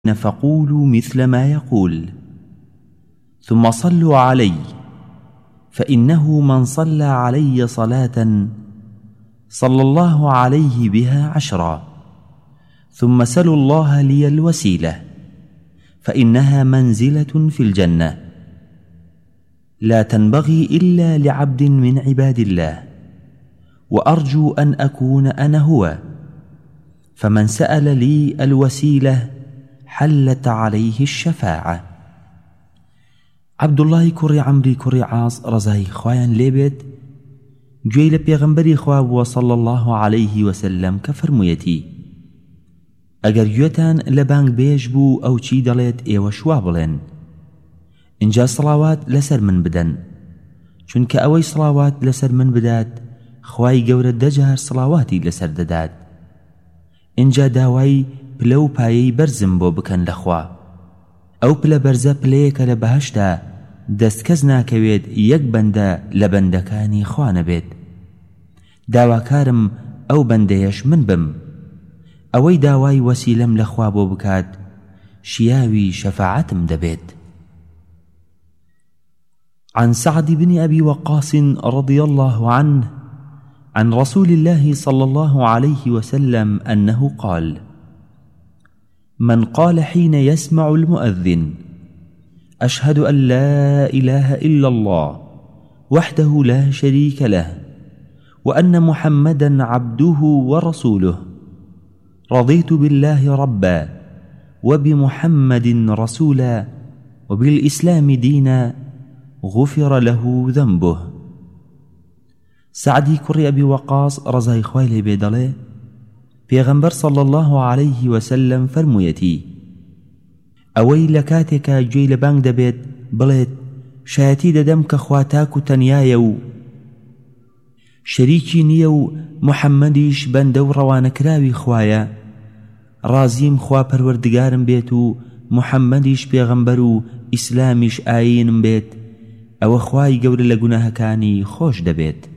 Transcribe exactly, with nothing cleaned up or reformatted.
فقولوا مثل ما يقول ثم صلوا علي فإنه من صلى علي صلاة صلى الله عليه بها عشرا ثم سلوا الله لي الوسيلة فإنها منزلة في الجنة لا تنبغي إلا لعبد من عباد الله وأرجو أن أكون أنا هو فمن سأل لي الوسيلة حلت عليه الشفاعة. عبد الله كري عمري كري عاص رزاي خوایان لێبێت گوێی لە پێغەمبەری خوا بووە صلى الله عليه وسلم کە فەرموویەتی ئەگەر گوێتان لە بانگ بێژ بوو ئەو چی دەڵێت ئێوە شوا بڵێن اینجا سڵاوات لەسەر من بدەن چونکە ئەوەی سڵاوات لەسەر من بدات خوای گەورە دەجار سڵاواتی لەسەر دەدات. اینجا داوای پلە و پایەی بەرزم بۆ بکەن لە خوا ئەو پلە بەرزە پلەیەکە لە بەهەشتا دەست کەس ناکەوێت یەک بەندە لە بەندەکانی خوا نەبێت. داواکارم ئەو بەندەیەش من بم ئەوەی داوای وەسیلەم لە خوا بۆ بکات شیاوی شەفاعەتم دەبێت. عن سعد بن أبي وقاص رضي الله عنه عن رسول الله صلى الله عليه وسلم أنه قال: من قال حين يسمع المؤذن أشهد أن لا إله إلا الله وحده لا شريك له وأن محمدا عبده ورسوله رضيت بالله ربا وبمحمد رسولا وبالإسلام دينا غفر له ذنبه. سعدی کوڕی ئەبی وەقاص ڕەزای خوای لێ بێ دەڵێ پێغەمبەر صلى الله عليه وسلم فەرموویەتی ئەوەی لە کاتێکە گوێی لە بانگ دەبێت بڵێت شایەتی دەدەم کە خوا تاک و تەنیایە و شەریکی نییە و محەممەدیش بەندە و ڕەوانەکراوی خوایە ڕازیم خوا پەروەردگارم بێت و محەممەدیش پێغەمبەر و ئیسلامیش ئاینم بێت ئەوە خوای گەورە لە گوناهەکانی خۆش دەبێت.